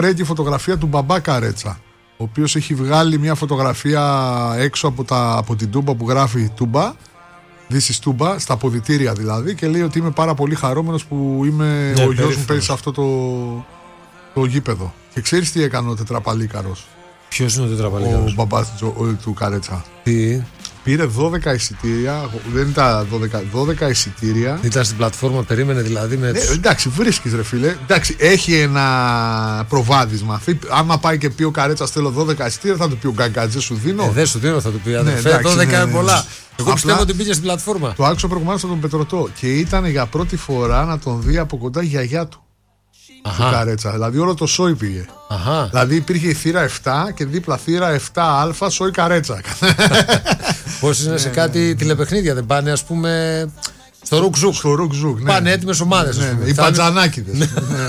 πρέτει φωτογραφία του μπαμπά Καρέτσα, ο οποίος έχει βγάλει μια φωτογραφία έξω από την Τούμπα που γράφει Τούμπα, This is Τούμπα, στα αποδυτήρια δηλαδή, και λέει ότι είμαι πάρα πολύ χαρούμενος που είμαι ο γιος μου παίζει σε αυτό το γήπεδο. Και ξέρεις τι έκανε ο τετραπαλίκαρος? Ποιος είναι ο τετραπαλίκαρος? Ο μπαμπάς του Καρέτσα. Τι? Πήρε 12 εισιτήρια, δεν ήταν 12 εισιτήρια. Ήταν στην πλατφόρμα, περίμενε δηλαδή με τους... Εντάξει, βρίσκεις ρε φίλε. Εντάξει, έχει ένα προβάδισμα. Άμα πάει και πει ο Καρέτσας θέλω 12 εισιτήρια, θα του πει ο Γκαγκάτζε σου δίνω. Δεν σου δίνω, θα του πει αδερφέ, 12 είναι πολλά. Εγώ πιστεύω ότι πήγε στην πλατφόρμα. Το άκουσα προηγουμένως από τον Πετρωτό και ήταν για πρώτη φορά να τον δει από κοντά η γιαγιά του. Του Καρέτσα. Δηλαδή όλο το σόι πήγε. Δηλαδή υπήρχε η θύρα 7 και δίπλα θύρα 7α σόι Καρέτσα. Πώς είναι σε κάτι τηλεπαιχνίδια, δεν πάνε ας πούμε στο ρουκ-ζουκ? Στο ρουκ-ζουκ, ναι. Πάνε έτοιμες ομάδες. Οι πατζανάκηδες.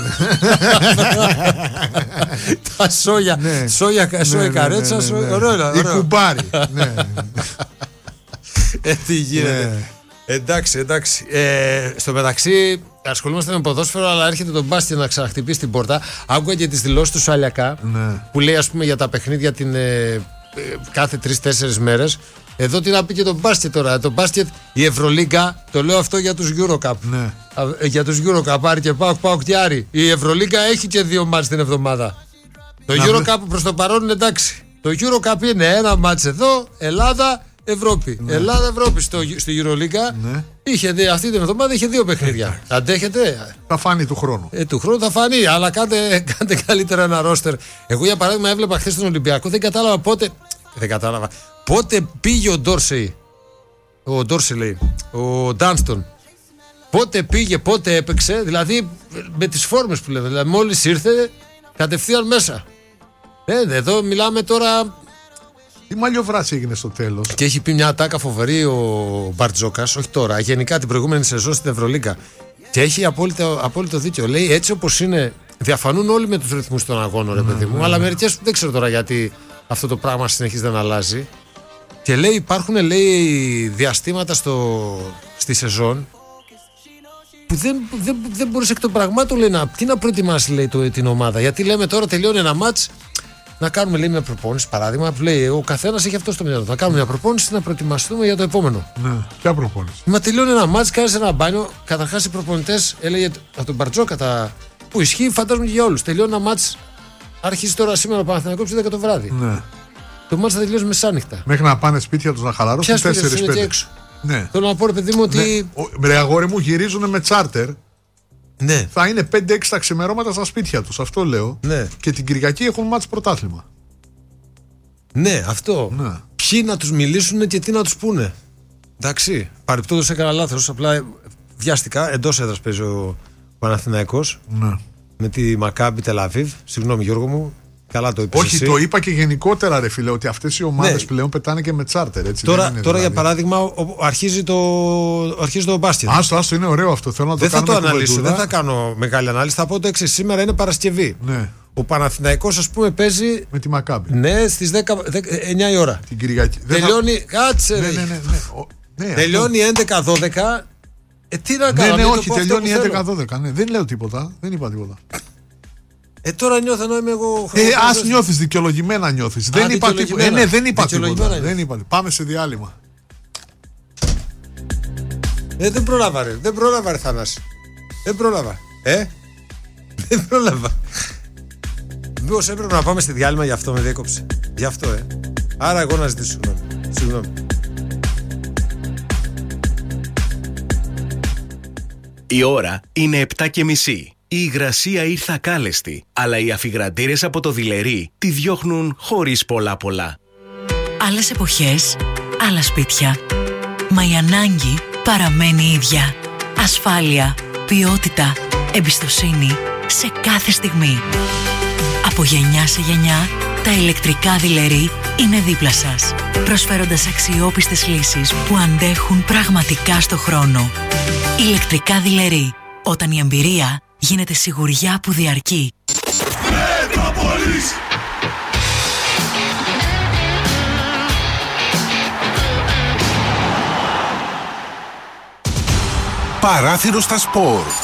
Τα σόγια. Σόι Καρέτσα. Η κουμπάρι. Τι γίνεται. Εντάξει. Στο μεταξύ ασχολούμαστε με ποδόσφαιρο, αλλά έρχεται τον μπάσκετ να ξαναχτυπήσει την πόρτα. Άκουγα και τις δηλώσεις του Σαλιακά, που λέει ας πούμε για τα παιχνίδια κάθε 3-4 μέρες. Εδώ τι να πει και τον μπάσκετ τώρα? Το μπάσκετ, η Ευρωλίγκα, το λέω αυτό για τους Eurocup. Για τους Eurocup, Άρη και ΠΑΟΚ και Άρη. Η Ευρωλίγκα έχει και 2 μάτς την εβδομάδα. Το Eurocup προς το παρόν είναι εντάξει. Το Eurocup είναι ένα μάτς εδώ, Ελλάδα, Ευρώπη. Ελλάδα-Ευρώπη στη Euroliga. Είχε αυτή την εβδομάδα είχε 2 παιχνίδια. Αντέχετε? Θα φάνει του χρόνου. Του χρόνου θα φανεί, αλλά κάντε καλύτερα ένα ρόστερ. Εγώ για παράδειγμα έβλεπα χθες τον Ολυμπιακό, δεν κατάλαβα πότε. Πότε πήγε ο Ντόρσεϊ. Ο Ντάνστον. Πότε πήγε, πότε έπαιξε. Δηλαδή με τις φόρμες που λέμε. Δηλαδή μόλις ήρθε κατευθείαν μέσα. Εδώ μιλάμε τώρα. Τι μαλλιοβράση έγινε στο τέλος. Και έχει πει μια ατάκα φοβερή ο Μπαρτζόκας, όχι τώρα, γενικά την προηγούμενη σεζόν στην Ευρωλίγκα. Και έχει απόλυτο δίκιο. Λέει έτσι όπως είναι, διαφανούν όλοι με τους ρυθμούς των αγώνων, ρε παιδί μου, αλλά μερικές δεν ξέρω τώρα γιατί αυτό το πράγμα συνεχίζει να αλλάζει. Και λέει υπάρχουν διαστήματα στη σεζόν που δεν μπορείς εκ των πραγμάτων τι να προετοιμάσει λέει, την ομάδα. Γιατί λέμε τώρα τελειώνει ένα μάτς. Να κάνουμε λέει μια προπόνηση, παράδειγμα, που λέει ο καθένας έχει αυτό στο μυαλό. Να κάνουμε μια προπόνηση να προετοιμαστούμε για το επόμενο. Ναι, ποια προπόνηση? Μα τελειώνει ένα μάτς, κάνεις ένα μπάνιο. Καταρχάς οι προπονητές, έλεγε από τον Μπαρτζόκα, που ισχύει φαντάζομαι και για όλους. Τελειώνει ένα μάτς, αρχίζει τώρα σήμερα ο Παναθηναϊκός 10 το βράδυ. Ναι. Το μάτς θα τελειώσει μεσάνυχτα. Μέχρι να πάνε σπίτια τους να χαλαρώσουν 4-5. Ναι. Θέλω να πω ρε παιδί μου ότι. Ρε αγόρι μου, γυρίζουν με τσάρτερ. Ναι. Θα είναι 5-6 τα ξημερώματα στα σπίτια τους. Αυτό λέω. Ναι. Και την Κυριακή έχουν μάτς πρωτάθλημα. Ναι, αυτό. Ναι. Ποιοι να τους μιλήσουν και τι να τους πούνε. Εντάξει. Παρεπτόντως έκανα λάθος. Απλά βιάστηκα. Εντός έδρας παίζει ο Παναθηναϊκός. Ναι. Με τη Μακάμπι Τελαβίβ. Συγγνώμη Γιώργο μου. Καλά το είπες. Όχι, εσύ. Το είπα και γενικότερα, ρε φίλε, ότι αυτές οι ομάδες πλέον πετάνε και με τσάρτερ. Έτσι, τώρα δηλαδή. Για παράδειγμα, αρχίζει το μπάσκετ. Άστο, είναι ωραίο αυτό. Θέλω να δεν θα το αναλύσω, δεν θα κάνω μεγάλη ανάλυση. Θα πω το εξής. Σήμερα είναι Παρασκευή. Ναι. Ο Παναθηναϊκός, ας πούμε, παίζει. Με τη Μακάμπι. Ναι, στις 9 η ώρα. Την Κυριακή. Τελειώνει. Κάτσε. Ναι, τελειώνει 11-12. Τι να κάνω. Ναι, όχι, τελειώνει 11-12. Ναι, δεν λέω τίποτα. Δεν είπα τίποτα. Τώρα νιώθω ενώ είμαι εγώ. Ας νιώθεις, δικαιολογημένα νιώθεις. Δεν είπα τίποτα. Ναι, δεν είπα τίποτα. Πάμε σε διάλειμμα. Δεν πρόλαβα ρε Θανάση. Δεν πρόλαβα. Δεν πρόλαβα. Μήπως έπρεπε να πάμε στη διάλειμμα, γι' αυτό με διέκοψε. Γι' αυτό Άρα εγώ να ζητήσω συγγνώμη. Η ώρα είναι 7:30. Η υγρασία ήρθε ακάλεστη, αλλά οι αφιγραντήρες από το Δειλερί τη διώχνουν χωρίς πολλά. Άλλες εποχές, άλλα σπίτια. Μα η ανάγκη παραμένει ίδια. Ασφάλεια, ποιότητα, εμπιστοσύνη σε κάθε στιγμή. Από γενιά σε γενιά, τα ηλεκτρικά Δειλερί είναι δίπλα σας, προσφέροντας αξιόπιστες λύσεις που αντέχουν πραγματικά στο χρόνο. Ηλεκτρικά Δειλερί, όταν η εμπειρία γίνεται σιγουριά που διαρκεί. Παράθυρο στα σπορ.